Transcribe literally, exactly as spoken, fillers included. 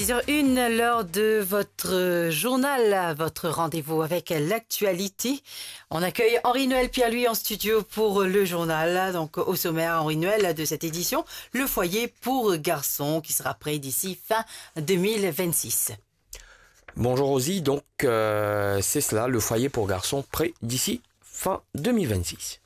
six heures une, l'heure de votre journal, votre rendez-vous avec l'actualité. On accueille Henri-Noël Pierre-Louis en studio pour le journal. Donc au sommaire, Henri-Noël de cette édition, le foyer pour garçons qui sera prêt d'ici fin deux mille vingt-six. Bonjour Rosie, donc euh, c'est cela, le foyer pour garçons prêt d'ici fin deux mille vingt-six.